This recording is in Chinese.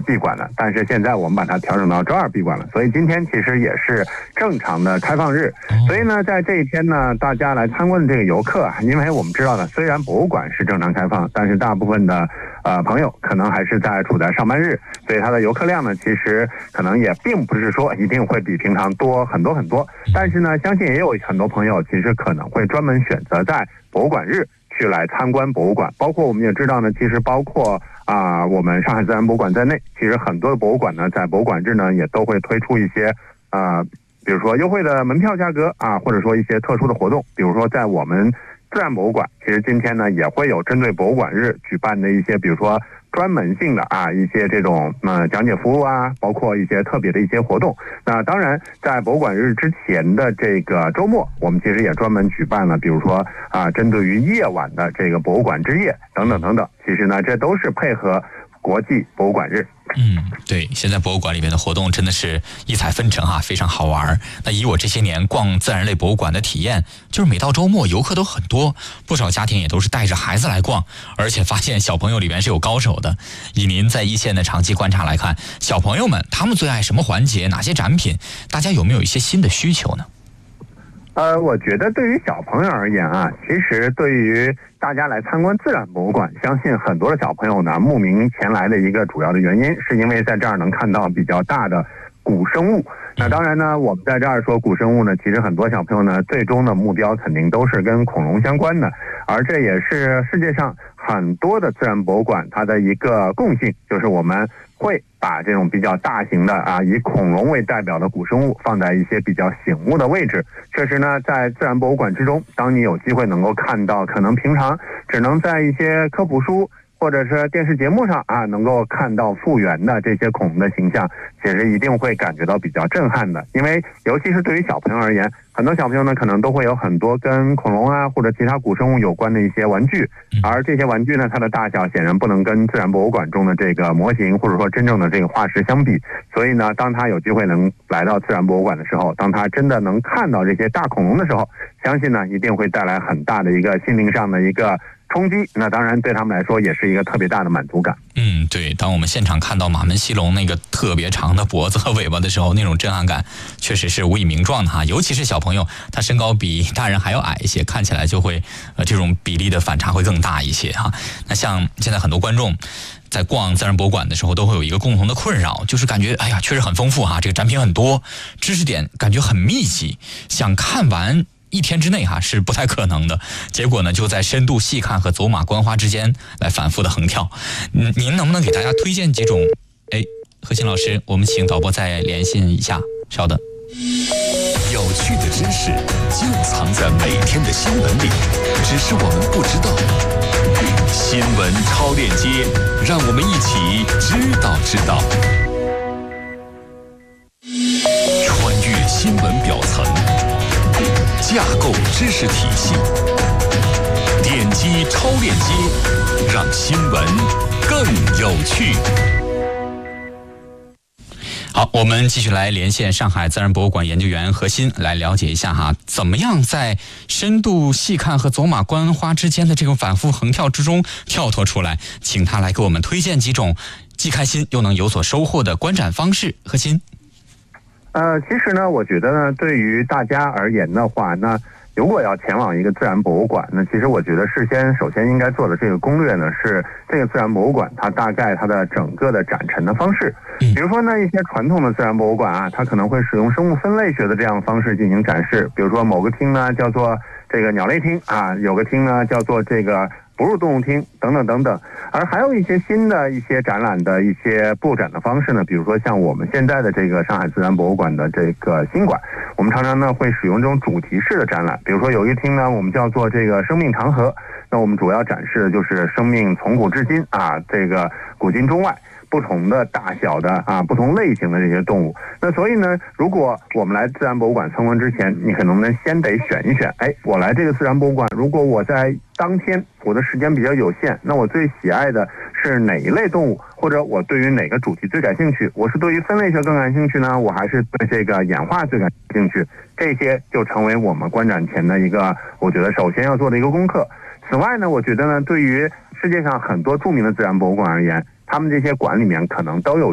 闭馆了，但是现在我们把它调整到周二闭馆了，所以今天其实也是正常的开放日。所以呢，在这一天呢，大家来参观的这个游客，因为我们知道呢，虽然博物馆是正常开放，但是大部分的朋友可能还是处在上班日，所以它的游客量呢，其实可能也并不是说一定会比平常多很多很多。但是呢，相信也有很多朋友其实可能会专门选择在博物馆日去来参观博物馆。包括我们也知道呢，其实包括我们上海自然博物馆在内，其实很多的博物馆呢，在博物馆日呢也都会推出一些比如说优惠的门票价格或者说一些特殊的活动。比如说在我们自然博物馆，其实今天呢也会有针对博物馆日举办的一些，比如说专门性的一些这种讲解服务包括一些特别的一些活动。那当然在博物馆日之前的这个周末，我们其实也专门举办了，比如说针对于夜晚的这个博物馆之夜等等等等。其实呢，这都是配合国际博物馆日。 对，现在博物馆里面的活动真的是异彩纷呈非常好玩。那以我这些年逛自然类博物馆的体验，就是每到周末游客都很多，不少家庭也都是带着孩子来逛，而且发现小朋友里面是有高手的。以您在一线的长期观察来看，小朋友们他们最爱什么环节，哪些展品，大家有没有一些新的需求呢？ 我觉得对于小朋友而言其实对于大家来参观自然博物馆，相信很多的小朋友呢慕名前来的一个主要的原因，是因为在这儿能看到比较大的古生物。那当然呢，我们在这儿说古生物呢，其实很多小朋友呢最终的目标肯定都是跟恐龙相关的，而这也是世界上很多的自然博物馆它的一个共性，就是我们会把这种比较大型的以恐龙为代表的古生物放在一些比较醒目的位置。确实呢，在自然博物馆之中，当你有机会能够看到可能平常只能在一些科普书或者是电视节目上能够看到复原的这些恐龙的形象，其实一定会感觉到比较震撼的。因为尤其是对于小朋友而言，很多小朋友呢可能都会有很多跟恐龙或者其他古生物有关的一些玩具，而这些玩具呢，它的大小显然不能跟自然博物馆中的这个模型或者说真正的这个化石相比。所以呢，当他有机会能来到自然博物馆的时候，当他真的能看到这些大恐龙的时候，相信呢一定会带来很大的一个心灵上的一个冲击。那当然对他们来说也是一个特别大的满足感。 对，当我们现场看到马门溪龙那个特别长的脖子和尾巴的时候，那种震撼感确实是无以名状的尤其是小朋友，他身高比大人还要矮一些，看起来就会这种比例的反差会更大一些那像现在很多观众在逛自然博物馆的时候，都会有一个共同的困扰，就是感觉确实很丰富这个展品很多，知识点感觉很密集，想看完一天之内是不太可能的，结果呢就在深度细看和走马观花之间来反复的横跳。您能不能给大家推荐几种？何鑫老师，我们请导播再连线一下，稍等。 有趣的知识就藏在每天的新闻里，只是我们不知道。新闻超链接，让我们一起知道。穿越新闻表层，架构知识体系，点击超链接，让新闻更有趣。 好，我们继续来连线上海自然博物馆研究员何鑫，来了解一下怎么样在深度细看和走马观花之间的这种反复横跳之中跳脱出来，请他来给我们推荐几种既开心又能有所收获的观展方式。何鑫。 其实呢，我觉得呢，对于大家而言的话，那如果要前往一个自然博物馆，那其实我觉得首先应该做的这个攻略呢，是这个自然博物馆它大概它的整个的展陈的方式。比如说呢，一些传统的自然博物馆它可能会使用生物分类学的这样的方式进行展示。比如说某个厅呢叫做这个鸟类厅有个厅呢叫做这个哺乳动物厅等等等等。而还有一些新的一些展览的一些布展的方式呢，比如说像我们现在的这个上海自然博物馆的这个新馆，我们常常呢会使用这种主题式的展览。比如说有一厅呢，我们叫做这个生命长河，那我们主要展示的就是生命从古至今这个古今中外不同的大小的不同类型的这些动物。那所以呢，如果我们来自然博物馆参观之前，你可能呢先得选一选，我来这个自然博物馆，如果我在当天我的时间比较有限，那我最喜爱的是哪一类动物，或者我对于哪个主题最感兴趣？我是对于分类学更感兴趣呢，我还是对这个演化最感兴趣？这些就成为我们观展前的一个，我觉得首先要做的一个功课。此外呢，我觉得呢，对于世界上很多著名的自然博物馆而言，他们这些馆里面可能都有